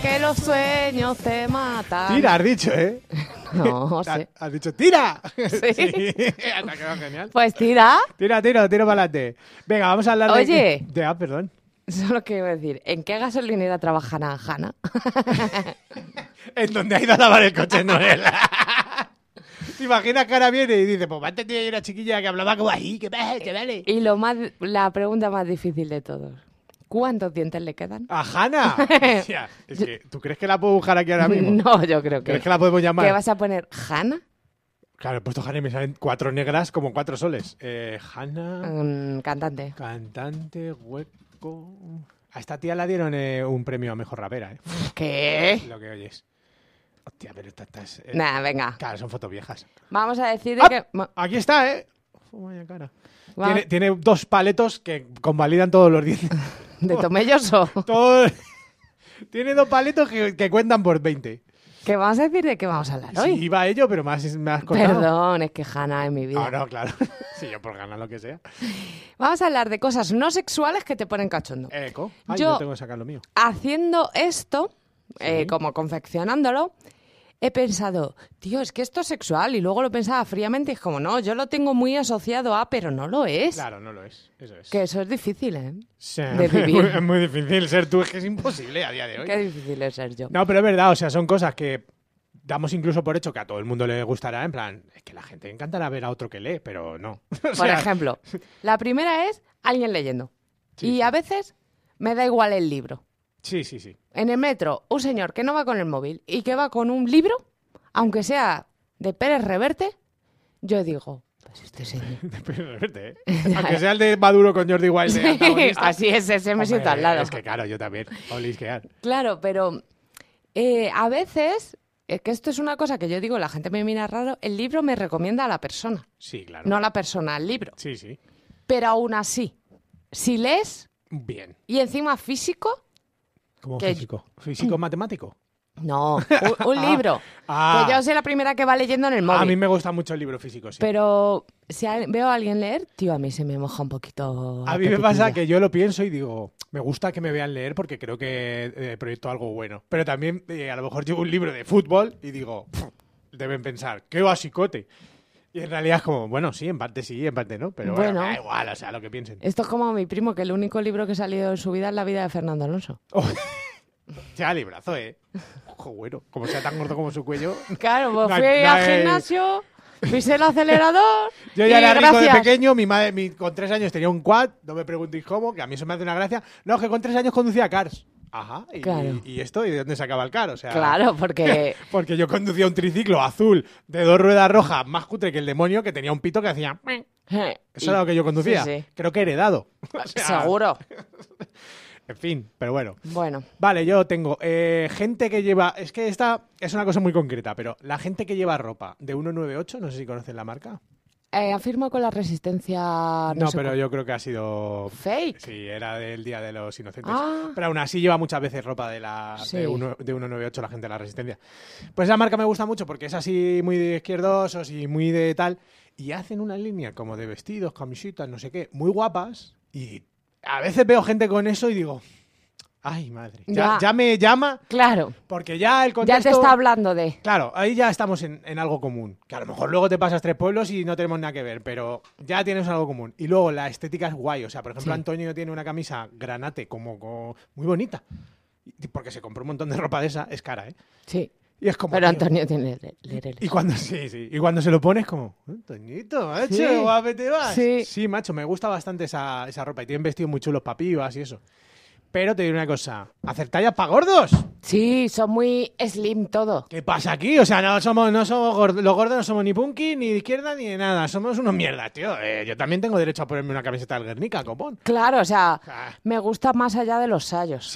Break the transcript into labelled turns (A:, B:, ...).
A: Que los sueños te matan.
B: Tira, has dicho, ¿eh?
A: No sé.
B: Has dicho, ¡tira!
A: Sí.
B: Sí, te ha quedado genial.
A: Pues tira.
B: Tira para adelante. Venga, vamos a hablar
A: Oye.
B: perdón.
A: Solo que iba a decir, ¿en qué gasolinera trabaja Hanna?
B: En donde ha ido a lavar el coche Noel. ¿Te imaginas que ahora viene y dice, pues antes tenía una chiquilla que hablaba como ahí, que vale?
A: Y la pregunta más difícil de todos. ¿Cuántos dientes le quedan?
B: ¡A Hanna! Hostia, es que, ¿tú crees que la puedo buscar aquí ahora mismo?
A: No, yo creo que...
B: ¿Crees que la podemos llamar?
A: ¿Qué vas a poner? ¿Hanna?
B: Claro, he puesto Hanna y me salen 4 negras como 4 soles. Hanna...
A: Cantante.
B: Cantante, hueco... A esta tía la dieron un premio a mejor rapera, ¿eh?
A: ¿Qué?
B: Lo que oyes. Hostia, pero estas...
A: Nada, venga.
B: Claro, son fotos viejas.
A: Vamos a decir
B: ¡Ah!
A: que...
B: Aquí está, ¿eh? Vaya cara. Tiene 2 paletos que convalidan todos los dientes.
A: ¿De tomelloso?
B: Tiene 2 paletos que cuentan por 20.
A: ¿Qué vamos a decir de qué vamos a hablar hoy?
B: Sí, iba a ello, pero me has cortado.
A: Perdón, es que Hanna es mi vida.
B: No, claro. Sí, yo por ganar lo que sea.
A: Vamos a hablar de cosas no sexuales que te ponen cachondo.
B: Eco. Ay,
A: Yo-
B: yo tengo que sacar lo mío.
A: Haciendo esto,
B: Sí.
A: como confeccionándolo, he pensado, tío, es que esto es sexual. Y luego lo pensaba fríamente y es como, no, yo lo tengo muy asociado a, pero no lo es.
B: Claro, no lo es. Eso es.
A: Que eso es difícil, ¿eh?
B: Sí,
A: de vivir.
B: Es muy difícil ser tú, es que es imposible a día de hoy.
A: Qué difícil es ser yo.
B: No, pero es verdad, o sea, son cosas que damos incluso por hecho que a todo el mundo le gustará, en plan, es que la gente le encantará ver a otro que lee, pero no. O
A: Por
B: sea,
A: ejemplo, la primera es alguien leyendo.
B: Sí,
A: y
B: sí.
A: a veces me da igual el libro.
B: Sí.
A: En el metro, un señor que no va con el móvil y que va con un libro, aunque sea de Pérez Reverte, yo digo, pues este señor...
B: Pero verte, ¿eh? Aunque sea el de Maduro con Jordi Wild de antagonista.
A: Así es, ese me
B: Hombre,
A: siento al lado.
B: Es que claro, yo también. Olisquear.
A: Claro, pero a veces, que esto es una cosa que yo digo, la gente me mira raro, el libro me recomienda a la persona,
B: Sí, claro.
A: no la persona al libro.
B: Sí.
A: Pero aún así, si lees
B: Bien.
A: y encima físico,
B: Como
A: Que-
B: físico. ¿Físico matemático?
A: no, un libro.
B: Ah.
A: Que yo soy la primera que va leyendo en el móvil.
B: A mí me gusta mucho el libro físico, sí.
A: Pero si veo a alguien leer, tío, a mí se me moja un poquito.
B: A
A: la
B: mí me pasa
A: pepitilla.
B: que yo lo pienso y digo, me gusta que me vean leer porque creo que proyecto algo bueno. Pero también a lo mejor llevo un libro de fútbol y digo, deben pensar, qué basicote. Y en realidad es como, bueno, sí, en parte no, pero bueno,
A: Bueno.
B: da igual, o sea, lo que piensen.
A: Esto es como mi primo, que el único libro que ha salido en su vida es la vida de Fernando Alonso.
B: Ya, librazo, ¿eh? Ojo, bueno, como sea tan gordo como su cuello.
A: Claro, pues
B: No
A: fui
B: hay- no
A: al
B: hay-
A: gimnasio, pisé el acelerador.
B: Yo
A: y
B: ya era rico de
A: gracias.
B: pequeño, mi madre con 3 años tenía un quad, no me preguntéis cómo, que a mí eso me hace una gracia. No, que con 3 años conducía cars. Ajá,
A: Claro.
B: ¿Y esto? ¿Y de dónde sacaba el car? O sea,
A: Claro, porque
B: porque yo conducía un triciclo azul de 2 ruedas rojas, más cutre que el demonio, que tenía un pito que hacía... Eso era lo que yo conducía.
A: Sí, sí.
B: Creo que heredado. O sea,
A: seguro.
B: En fin, pero bueno.
A: Bueno,
B: Vale, yo tengo gente que lleva... Es que esta es una cosa muy concreta, pero la gente que lleva ropa de 198, no sé si conocen la marca.
A: afirmo con la resistencia.
B: No,
A: sé
B: pero
A: cómo.
B: yo creo que ha sido...
A: Fake.
B: Sí, era del Día de los Inocentes.
A: Ah.
B: Pero aún así lleva muchas veces ropa de
A: Sí.
B: de 198 la gente de la Resistencia. Pues esa marca me gusta mucho porque es así muy de izquierdosos y muy de tal. Y hacen una línea como de vestidos, camisetas, no sé qué, muy guapas. Y a veces veo gente con eso y digo... Ay, madre.
A: Ya.
B: Ya me llama
A: Claro,
B: porque ya el
A: ya
B: contexto...
A: te está hablando de.
B: Claro, ahí ya estamos en algo común. Que a lo mejor luego te pasas 3 pueblos y no tenemos nada que ver, pero ya tienes algo común. Y luego la estética es guay. O sea, por ejemplo,
A: Sí.
B: Antonio tiene una camisa granate muy bonita. Porque se compró un montón de ropa de esa, es cara, ¿eh?
A: Sí,
B: Y es como...
A: pero
B: tío,
A: Antonio tiene lereles.
B: Y cuando, sí. Y cuando se lo pones como... Antoñito, macho,
A: Sí.
B: guape te vas.
A: Sí.
B: Sí, macho, me gusta bastante esa ropa. Y tienen vestidos muy chulos para pibas y eso. Pero te digo una cosa. ¿Hacer tallas para gordos?
A: Sí, son muy slim todo.
B: ¿Qué pasa aquí? O sea, no somos gordos, los gordos no somos ni punky, ni de izquierda, ni de nada. Somos unos mierdas, tío. Yo también tengo derecho a ponerme una camiseta del Guernica, copón.
A: Claro, o sea,
B: Ah.
A: me gusta más allá de los sayos.